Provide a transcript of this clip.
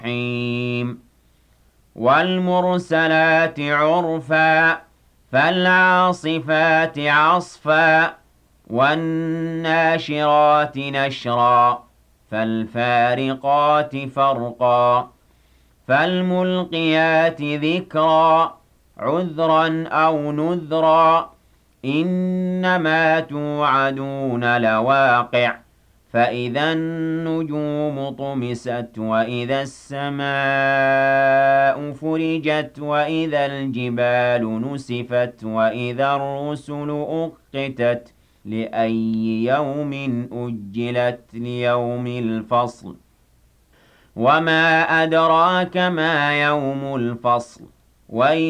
الجحيم والمرسلات عرفا فالعاصفات عصفا والناشرات نشرا فالفارقات فرقا فالملقيات ذكرا عذرا أو نذرا إنما توعدون لواقع فإذا النجوم طمست وإذا السماء فرجت وإذا الجبال نسفت وإذا الرسل أقتت لأي يوم أجلت ليوم الفصل وما أدراك ما يوم الفصل ويل